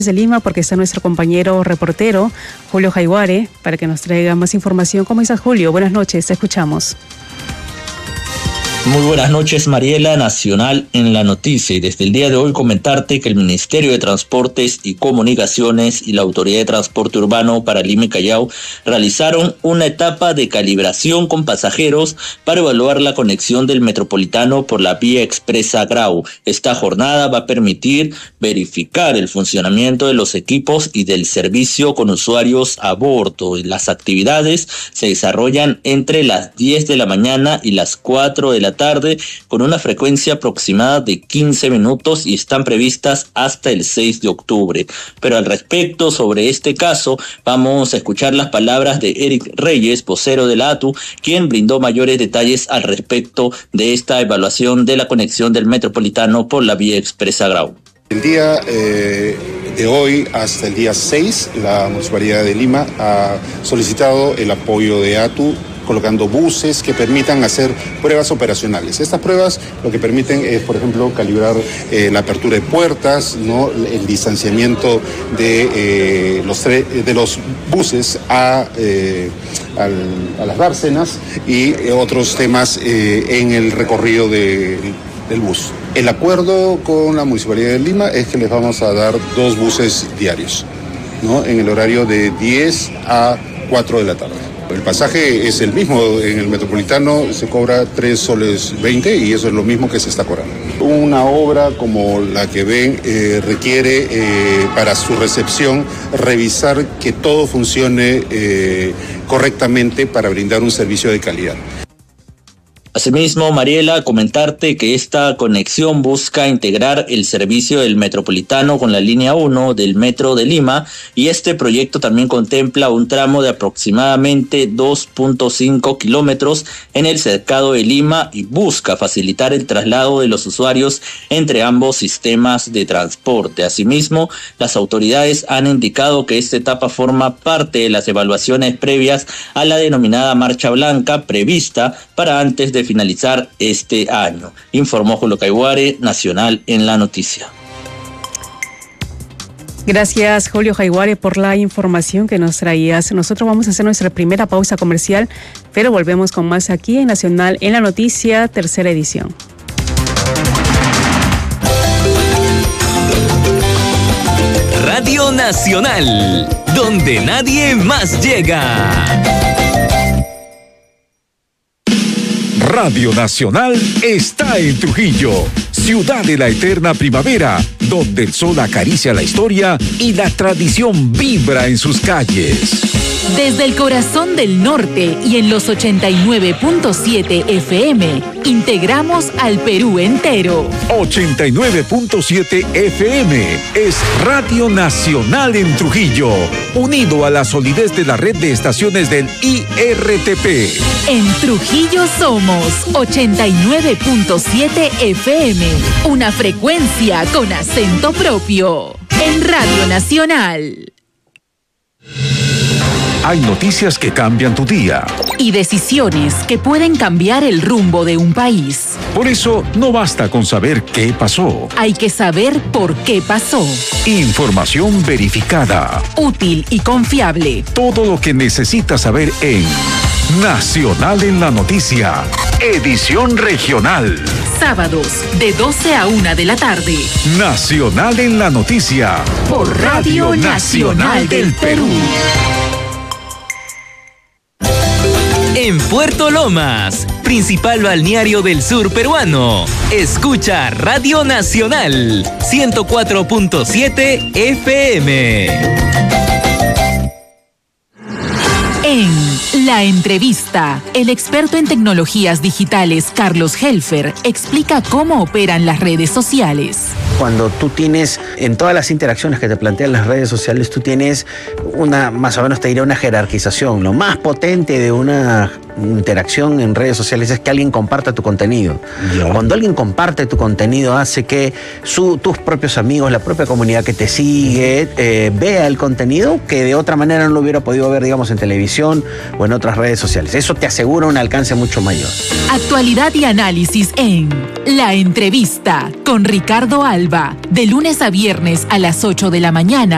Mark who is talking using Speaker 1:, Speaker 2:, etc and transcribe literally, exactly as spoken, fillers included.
Speaker 1: De Lima, porque está nuestro compañero reportero Julio Jaiguare para que nos traiga más información. ¿Cómo estás, Julio? Buenas noches, te escuchamos.
Speaker 2: Muy buenas noches, Mariela. Nacional en la noticia. Y desde el día de hoy comentarte que el Ministerio de Transportes y Comunicaciones y la Autoridad de Transporte Urbano para Lima y Callao realizaron una etapa de calibración con pasajeros para evaluar la conexión del metropolitano por la vía expresa Grau. Esta jornada va a permitir verificar el funcionamiento de los equipos y del servicio con usuarios a bordo. Las actividades se desarrollan entre las diez de la mañana y las cuatro de la tarde con una frecuencia aproximada de quince minutos y están previstas hasta el seis de octubre. Pero al respecto sobre este caso vamos a escuchar las palabras de Eric Reyes, vocero de la A T U, quien brindó mayores detalles al respecto de esta evaluación de la conexión del metropolitano por la vía expresa Grau.
Speaker 3: El día eh, de hoy hasta el día seis, la Municipalidad de Lima ha solicitado el apoyo de A T U colocando buses que permitan hacer pruebas operacionales. Estas pruebas lo que permiten es, por ejemplo, calibrar eh, la apertura de puertas, ¿no? El distanciamiento de, eh, los, tre- de los buses a, eh, al, a las dársenas y eh, otros temas eh, en el recorrido de, del bus. El acuerdo con la Municipalidad de Lima es que les vamos a dar dos buses diarios, ¿no? En el horario de diez a cuatro de la tarde. El pasaje es el mismo, en el metropolitano se cobra tres soles veinte y eso es lo mismo que se está cobrando. Una obra como la que ven eh, requiere eh, para su recepción revisar que todo funcione eh, correctamente para brindar un servicio de calidad.
Speaker 2: Asimismo, Mariela, comentarte que esta conexión busca integrar el servicio del metropolitano con la línea uno del Metro de Lima y este proyecto también contempla un tramo de aproximadamente dos punto cinco kilómetros en el cercado de Lima y busca facilitar el traslado de los usuarios entre ambos sistemas de transporte. Asimismo, las autoridades han indicado que esta etapa forma parte de las evaluaciones previas a la denominada Marcha Blanca prevista para antes de finalizar este año, informó Julio Jaiguare, Nacional en la noticia.
Speaker 1: Gracias, Julio Jaiguare, por la información que nos traías. Nosotros vamos a hacer nuestra primera pausa comercial, pero volvemos con más aquí en Nacional en la noticia, tercera edición.
Speaker 4: Radio Nacional, donde nadie más llega. Radio Nacional está en Trujillo, ciudad de la eterna primavera, donde el sol acaricia la historia y la tradición vibra en sus calles.
Speaker 5: Desde el corazón del norte y en los ochenta y nueve punto siete F M, integramos al Perú entero.
Speaker 4: ochenta y nueve punto siete F M es Radio Nacional en Trujillo, unido a la solidez de la red de estaciones del I R T P.
Speaker 5: En Trujillo somos ochenta y nueve punto siete F M, una frecuencia con acento propio. En Radio Nacional.
Speaker 4: Hay noticias que cambian tu día.
Speaker 5: Y decisiones que pueden cambiar el rumbo de un país.
Speaker 4: Por eso, no basta con saber qué pasó.
Speaker 5: Hay que saber por qué pasó.
Speaker 4: Información verificada.
Speaker 5: Útil y confiable.
Speaker 4: Todo lo que necesitas saber en Nacional en la Noticia. Edición regional.
Speaker 5: Sábados, de doce a una de la tarde.
Speaker 4: Nacional en la Noticia.
Speaker 5: Por Radio Nacional del Perú.
Speaker 6: En Puerto Lomas, principal balneario del sur peruano, escucha Radio Nacional ciento cuatro punto siete F M.
Speaker 5: En La Entrevista, el experto en tecnologías digitales Carlos Helfer explica cómo operan las redes sociales.
Speaker 7: Cuando tú tienes, en todas las interacciones que te plantean las redes sociales, tú tienes una, más o menos te diré una jerarquización. Lo más potente de una interacción en redes sociales es que alguien comparta tu contenido. Yeah. Cuando alguien comparte tu contenido hace que su, tus propios amigos, la propia comunidad que te sigue, eh, vea el contenido que de otra manera no lo hubiera podido ver, digamos, en televisión o en otras redes sociales. Eso te asegura un alcance mucho mayor.
Speaker 5: Actualidad y análisis en La Entrevista con Ricardo Alba, de lunes a viernes a las ocho de la mañana.